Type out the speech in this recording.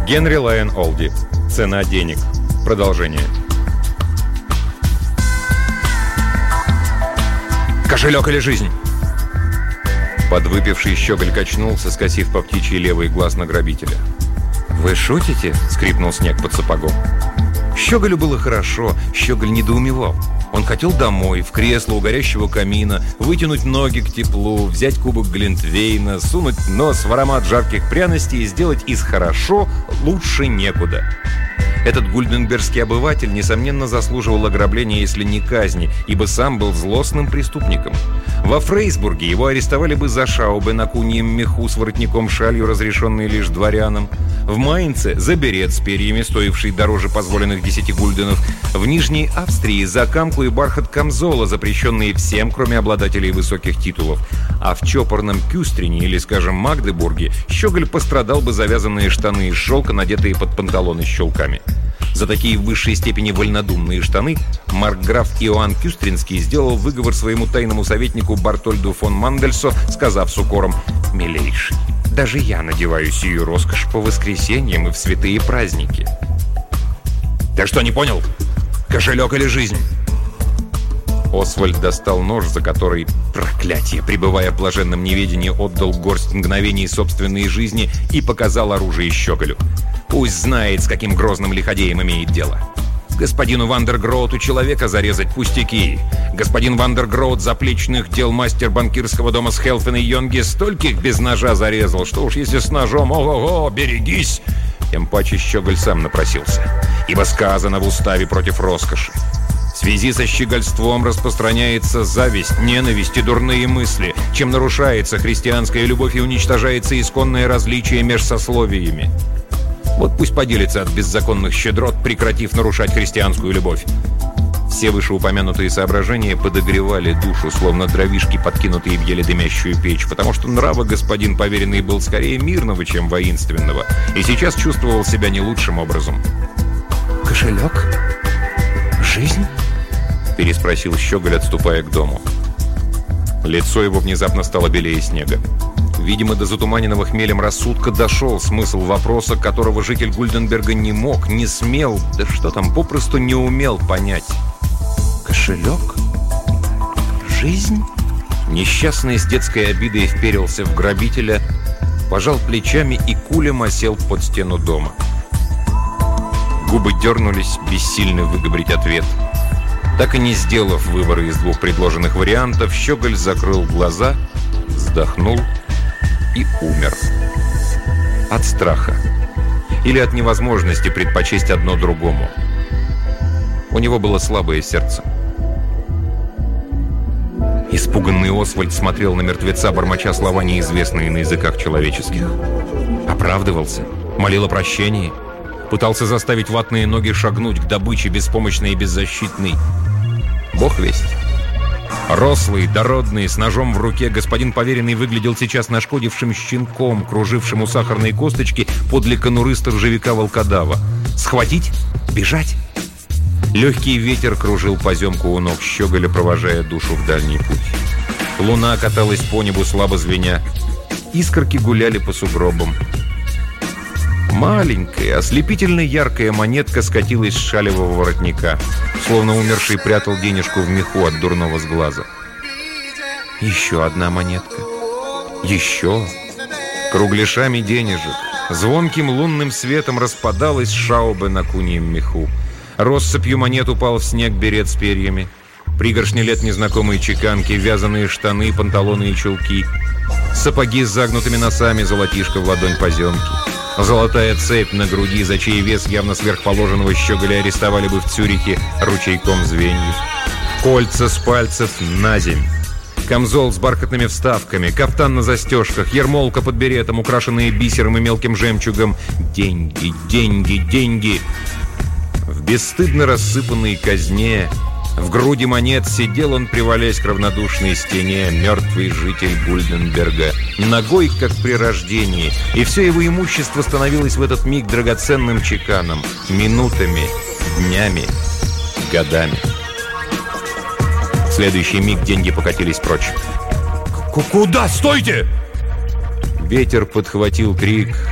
Генри Лайон Олди. «Цена денег». Продолжение. «Кошелек или жизнь?» Подвыпивший щеголь качнулся, скосив по птичьей левый глаз на грабителя. «Вы шутите?» — скрипнул снег под сапогом. Щеголю было хорошо, щеголь недоумевал. Он хотел домой, в кресло у горящего камина, вытянуть ноги к теплу, взять кубок глинтвейна, сунуть нос в аромат жарких пряностей и сделать из «хорошо» лучше некуда. Этот гульденбергский обыватель, несомненно, заслуживал ограбления, если не казни, ибо сам был злостным преступником. Во Фрейсбурге его арестовали бы за шаубы на куньем меху с воротником-шалью, разрешенные лишь дворянам. В Майнце за берет с перьями, стоивший дороже позволенных 10 гульденов. В Нижней Австрии за камку и бархат камзола, запрещенные всем, кроме обладателей высоких титулов. А в чопорном Кюстрине или, скажем, Магдебурге щеголь пострадал бы за вязаные штаны из шелка, надетые под панталоны с щелками. За такие в высшей степени вольнодумные штаны маркграф Иоанн Кюстринский сделал выговор своему тайному советнику Бартольду фон Мандельсо, сказав с укором: «Милейший, даже я надеваю сию роскошь по воскресеньям и в святые праздники». «Ты что, не понял? Кошелек или жизнь?» Освальд достал нож, за который, проклятие, пребывая в блаженном неведении, отдал горсть мгновений собственной жизни и показал оружие щеголю. Пусть знает, с каким грозным лиходеем имеет дело. Господину Вандергроуту человека зарезать пустяки. Господин Вандергроут, заплечных дел мастер банкирского дома с Хелфен и Йонге, стольких без ножа зарезал, что уж если с ножом, ого-го, берегись. Тем паче щеголь сам напросился. Ибо сказано в уставе против роскоши: в связи со щегольством распространяется зависть, ненависть и дурные мысли, чем нарушается христианская любовь и уничтожается исконное различие меж сословиями. Вот пусть поделится от беззаконных щедрот, прекратив нарушать христианскую любовь. Все вышеупомянутые соображения подогревали душу, словно дровишки, подкинутые в еле дымящую печь, потому что нрава господин поверенный был скорее мирного, чем воинственного, и сейчас чувствовал себя не лучшим образом. «Кошелек? Жизнь?» — переспросил щеголь, отступая к дому. Лицо его внезапно стало белее снега. Видимо, до затуманенного хмелем рассудка дошел смысл вопроса, которого житель Гульденберга не мог, не смел, да что там, попросту не умел понять. «Кошелек? Жизнь?» Несчастный с детской обидой вперился в грабителя, пожал плечами и кулем осел под стену дома. Губы дернулись, бессильно выговорить ответ. Так и не сделав выбора из двух предложенных вариантов, щеголь закрыл глаза, вздохнул и умер. От страха. Или от невозможности предпочесть одно другому. У него было слабое сердце. Испуганный Освальд смотрел на мертвеца, бормоча слова, неизвестные на языках человеческих. Оправдывался, молил о прощении, пытался заставить ватные ноги шагнуть к добыче, беспомощной и беззащитной. Бог весть. Рослый, дородный, с ножом в руке, господин поверенный выглядел сейчас нашкодившим щенком, кружившим у сахарной косточки подле конуры сторожевика-волкодава. Схватить? Бежать? Легкий ветер кружил поземку у ног щеголя, провожая душу в дальний путь. Луна каталась по небу, слабо звеня. Искорки гуляли по сугробам. Маленькая, ослепительно яркая монетка скатилась с шалевого воротника, словно умерший прятал денежку в меху от дурного сглаза. Еще одна монетка. Еще. Кругляшами денежек. Звонким лунным светом распадалась шаубе на куньем меху. Россыпью монет упал в снег берет с перьями. Пригоршни лет незнакомые чеканки, вязаные штаны, панталоны и чулки. Сапоги с загнутыми носами, золотишко в ладонь поземки. Золотая цепь на груди, за чей вес явно сверхположенного щеголя арестовали бы в Цюрихе ручейком звеньев. Кольца с пальцев на земь. Камзол с бархатными вставками, кафтан на застежках, ермолка под беретом, украшенные бисером и мелким жемчугом. Деньги, деньги, деньги. В бесстыдно рассыпанной казне, в груди монет сидел он, привалясь к равнодушной стене, мертвый житель Гульденберга, ногой, как при рождении, и все его имущество становилось в этот миг драгоценным чеканом, минутами, днями, годами. В следующий миг деньги покатились прочь. «Куда? Стойте!» Ветер подхватил крик,